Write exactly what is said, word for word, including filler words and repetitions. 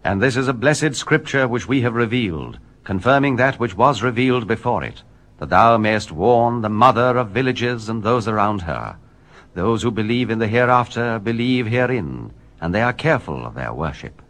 And this is a blessed scripture which we have revealed, confirming that which was revealed before it, that thou mayest warn the mother of villages and those around her. Those who believe in the hereafter believe herein, and they are careful of their worship.